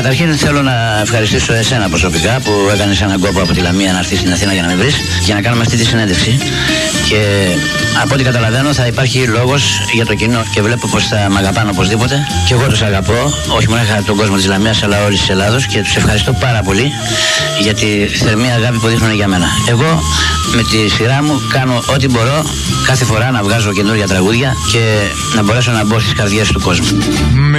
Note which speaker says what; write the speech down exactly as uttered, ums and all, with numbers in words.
Speaker 1: Καταρχήν θέλω να ευχαριστήσω εσένα προσωπικά που έκανες έναν κόπο από τη Λαμία να έρθεις στην Αθήνα για να με βρεις και να κάνουμε αυτή τη συνέντευξη. Και από ό,τι καταλαβαίνω θα υπάρχει λόγος για το κοινό και βλέπω πως θα μ' αγαπάνε οπωσδήποτε. Και εγώ τους αγαπώ, όχι μόνο τον κόσμο της Λαμίας αλλά όλης της Ελλάδος, και τους ευχαριστώ πάρα πολύ για τη θερμή αγάπη που δείχνουν για μένα. Εγώ με τη σειρά μου κάνω ό,τι μπορώ κάθε φορά να βγάζω καινούργια τραγούδια και να μπορέσω να μπω στις καρδιές του κόσμου.